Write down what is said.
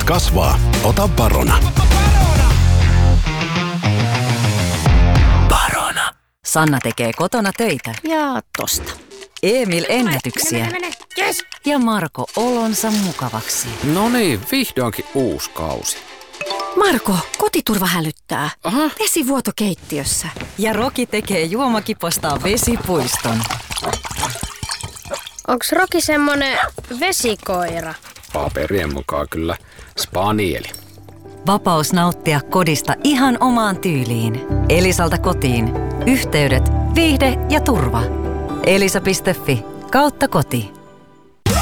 kasvaa, ota Barona. Barona. Sanna tekee kotona töitä. Ja tosta. Emil ennätyksiä. Mene. Yes. Ja Marko olonsa mukavaksi. No niin, vihdoinkin uusi kausi. Marko, kotiturva hälyttää. Aha. Vesivuoto keittiössä. Ja Roki tekee juomakipostaan vesipuiston. Onks Roki semmonen vesikoira? Paperien mukaan kyllä spanieli. Vapaus nauttia kodista ihan omaan tyyliin. Elisalta kotiin. Yhteydet, viihde ja turva. Elisa.fi/koti.